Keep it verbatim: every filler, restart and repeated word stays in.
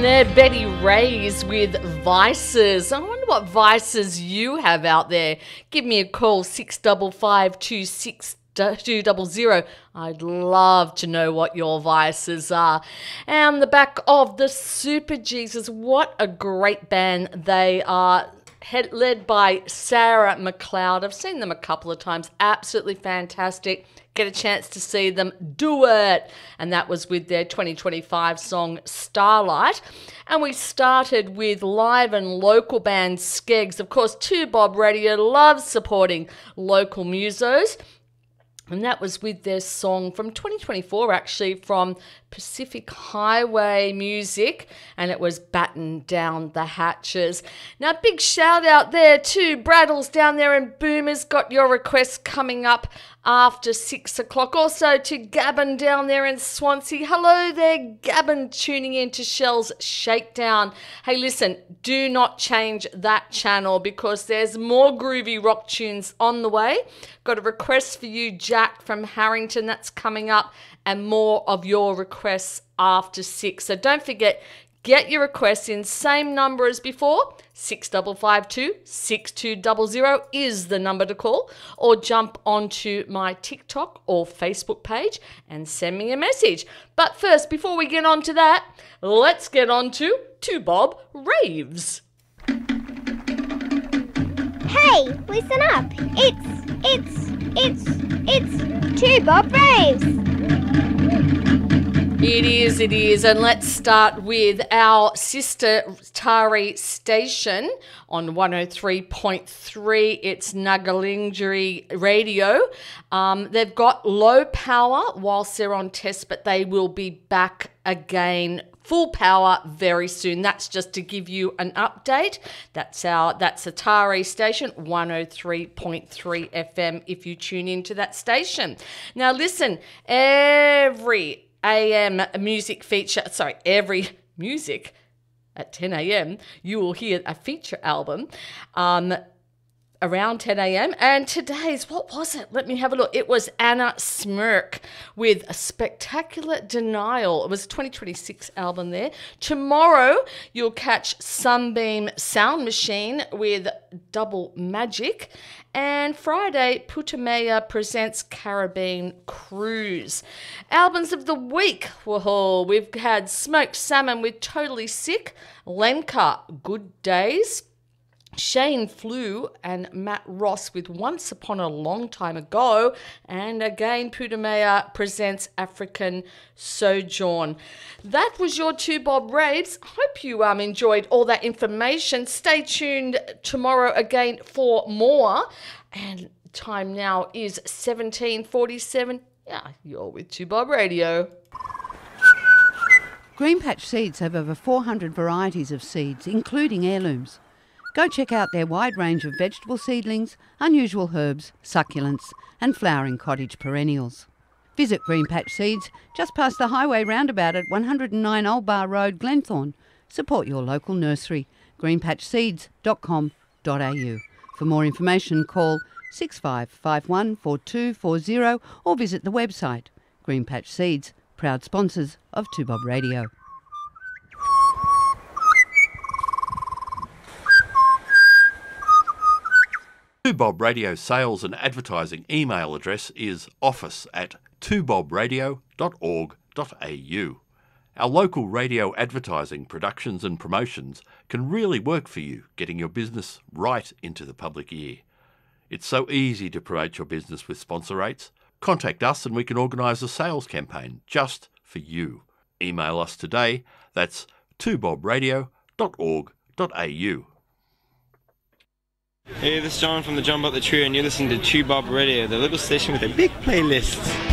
And there, Betty Ray's with Vices. I wonder what vices you have out there. Give me a call, six five five two six two zero zero. I'd love to know what your vices are. And the back of the Super Jesus, what a great band they are. Head, led by Sarah McLeod. I've seen them a couple of times. Absolutely fantastic. Get a chance to see them, do it. And that was with their twenty twenty-five song Starlight. And we started with live and local band Skeggs. Of course, two Bob Radio loves supporting local musos. And that was with their song from twenty twenty-four, actually, from Pacific Highway Music, and it was Batten Down the Hatches. Now, big shout out there to Braddles down there in Boomers. Got your requests coming up after six o'clock. Also to Gavin down there in Swansea. Hello there, Gavin, tuning in to Shell's Shakedown. Hey, listen, do not change that channel because there's more groovy rock tunes on the way. Got a request for you, Jack from Harrington, that's coming up, and more of your requests after six. So don't forget, get your requests in, same number as before, six five five two six two zero zero is the number to call, or jump onto my TikTok or Facebook page and send me a message. But first, before we get on to that, let's get on to Two Bob Raves. Hey, listen up. It's, it's, it's, it's Two Bob Raves. It is, it is. And let's start with our sister Tari station on one oh three point three. It's Ngalingiri Radio. Um, they've got low power whilst they're on test, but they will be back again full power very soon. That's just to give you an update. That's our that's Atari station, one oh three point three F M if you tune into that station. Now listen, every A M music feature, sorry, every music at ten a.m. you will hear a feature album um, around ten a.m. And today's, what was it? Let me have a look. It was Anna Smirk with a Spectacular Denial. It was a twenty twenty-six album there. Tomorrow, you'll catch Sunbeam Sound Machine with Double Magic. And Friday, Putumayo presents Caribbean Cruise. Albums of the week. Whoa, we've had Smoked Salmon with Totally Sick, Lenka, Good Days, Shane Flew and Matt Ross with Once Upon a Long Time Ago. And again, Putumayo presents African Sojourn. That was your Two Bob Raves. Hope you um enjoyed all that information. Stay tuned tomorrow again for more. And time now is seventeen forty-seven. Yeah, you're with Two Bob Radio. Green Patch Seeds have over four hundred varieties of seeds, including heirlooms. Go check out their wide range of vegetable seedlings, unusual herbs, succulents and flowering cottage perennials. Visit Green Patch Seeds just past the highway roundabout at one oh nine Old Bar Road, Glenthorne. Support your local nursery, green patch seeds dot com dot a u. For more information, call six five five one four two four zero or visit the website. Green Patch Seeds, proud sponsors of Two Bob Radio. Two Bob Radio sales and advertising email address is office at two bob radio dot org dot a u. Our local radio advertising, productions and promotions can really work for you, getting your business right into the public ear. It's so easy to promote your business with sponsor rates. Contact us and we can organise a sales campaign just for you. Email us today. That's two bob radio dot org dot a u. Hey, this is John from the John Butler Trio, and you're listening to Two Bob Radio, the little station with a big playlist.